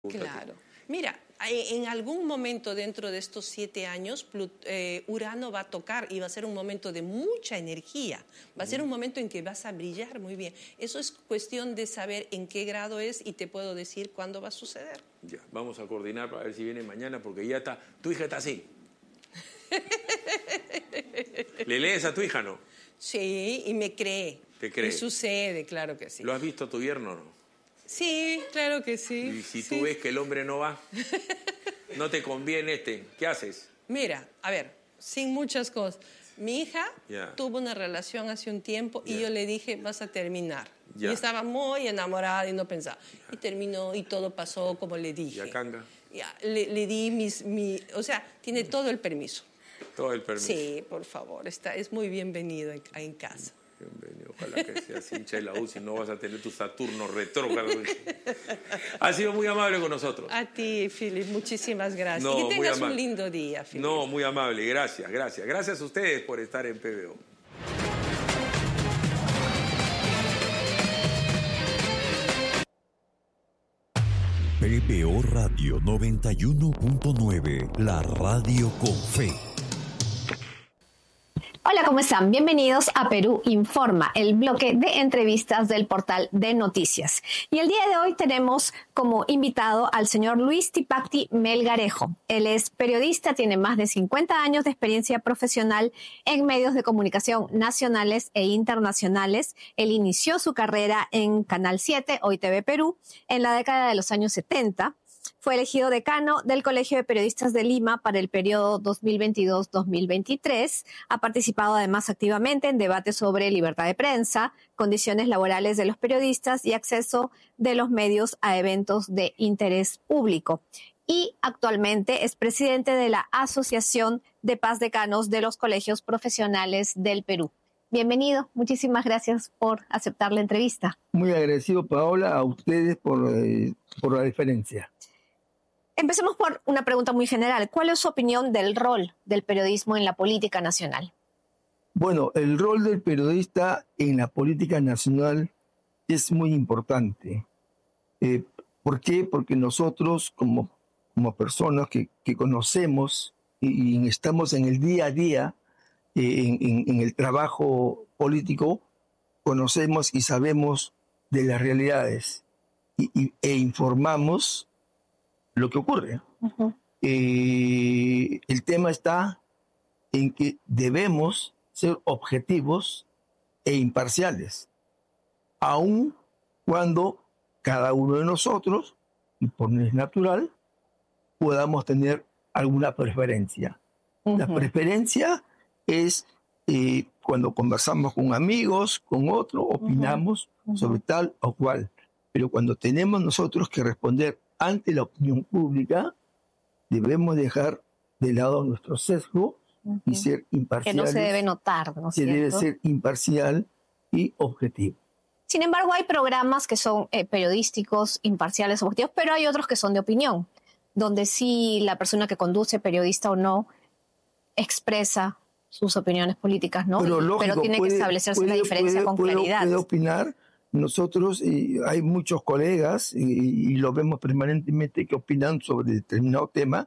Claro. Mira, en algún momento dentro de estos 7 años, Urano va a tocar y va a ser un momento de mucha energía. Va a ser un momento en que vas a brillar muy bien. Eso es cuestión de saber en qué grado es y te puedo decir cuándo va a suceder. Ya, vamos a coordinar para ver si viene mañana porque ya está. Tu hija está así. ¿Le lees a tu hija, no? Sí, y me cree. ¿Te cree? Y sucede, claro que sí. ¿Lo has visto a tu yerno o no? Sí, claro que sí. Y si tú ves que el hombre no va, no te conviene ¿qué haces? Mira, a ver, sin muchas cosas. Mi hija tuvo una relación hace un tiempo y yo le dije, vas a terminar. Y estaba muy enamorada y no pensaba. Y terminó y todo pasó como le dije. ¿Y a Canga? Ya, le di o sea, tiene todo el permiso. Todo el permiso. Sí, por favor, es muy bienvenido en casa. Bienvenido. Ojalá que seas hincha de la U, si no vas a tener tu Saturno retrógrado. Ha sido muy amable con nosotros. A ti, Philip, muchísimas gracias. No, y que tengas un lindo día, Philip. No, muy amable, gracias. Gracias a ustedes por estar en PBO. PBO Radio 91.9, la radio con fe. Hola, ¿cómo están? Bienvenidos a Perú Informa, el bloque de entrevistas del portal de noticias. Y el día de hoy tenemos como invitado al señor Luis Tipacti Melgarejo. Él es periodista, tiene más de 50 años de experiencia profesional en medios de comunicación nacionales e internacionales. Él inició su carrera en Canal 7, hoy TV Perú, en la década de los años 70. Fue elegido decano del Colegio de Periodistas de Lima para el periodo 2022-2023. Ha participado además activamente en debates sobre libertad de prensa, condiciones laborales de los periodistas y acceso de los medios a eventos de interés público. Y actualmente es presidente de la Asociación de Paz Decanos de los Colegios Profesionales del Perú. Bienvenido, muchísimas gracias por aceptar la entrevista. Muy agradecido, Paola, a ustedes por la diferencia. Empecemos por una pregunta muy general. ¿Cuál es su opinión del rol del periodismo en la política nacional? Bueno, el rol del periodista en la política nacional es muy importante. ¿Por qué? Porque nosotros, como personas que conocemos y estamos en el día a día, en el trabajo político, conocemos y sabemos de las realidades e informamos lo que ocurre. Uh-huh. El tema está en que debemos ser objetivos e imparciales, aun cuando cada uno de nosotros, y por es natural, podamos tener alguna preferencia. Uh-huh. La preferencia es cuando conversamos con amigos, con otros, opinamos uh-huh. sobre tal o cual. Pero cuando tenemos nosotros que responder ante la opinión pública, debemos dejar de lado nuestro sesgo uh-huh. y ser imparciales. Que no se debe notar, ¿no es cierto? Se debe ser imparcial y objetivo. Sin embargo, hay programas que son periodísticos, imparciales, objetivos, pero hay otros que son de opinión, donde sí la persona que conduce, periodista o no, expresa sus opiniones políticas, ¿no? Pero tiene que establecerse la diferencia con claridad. Puede opinar. Nosotros, hay muchos colegas, y lo vemos permanentemente, que opinan sobre determinado tema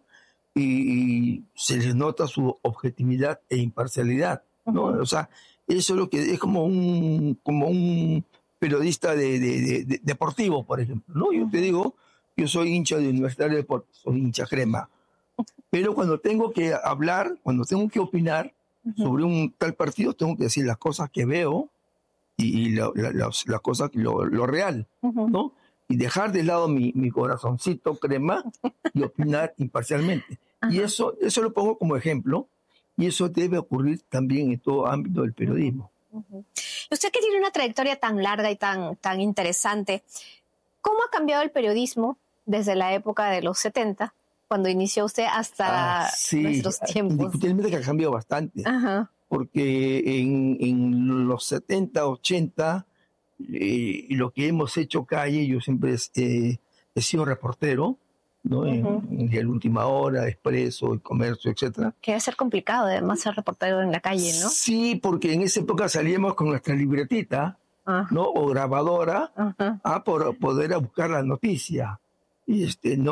y se les nota su objetividad e imparcialidad, ¿no? Uh-huh. O sea, eso es lo que es como un periodista de deportivo, por ejemplo, ¿no? Yo te digo, yo soy hincha de Universidad de Deportes, soy hincha crema, pero cuando tengo que hablar, cuando tengo que opinar uh-huh. sobre un tal partido, tengo que decir las cosas que veo, y las cosas, lo real, uh-huh. ¿no? Y dejar de lado mi corazoncito crema y opinar imparcialmente. Uh-huh. Y eso lo pongo como ejemplo, y eso debe ocurrir también en todo ámbito del periodismo. Uh-huh. Usted que tiene una trayectoria tan larga y tan interesante, ¿cómo ha cambiado el periodismo desde la época de los 70, cuando inició usted, hasta nuestros tiempos? Indiscutiblemente que ha cambiado bastante. Uh-huh. Porque en los 70, 80, lo que hemos hecho calle, yo siempre he sido reportero, ¿no? Uh-huh. En el Última Hora, Expreso, El Comercio, etc. Que debe ser complicado además ser reportero en la calle, ¿no? Sí, porque en esa época salíamos con nuestra libretita, uh-huh. ¿no? O grabadora, uh-huh. Por poder buscar la noticia. y no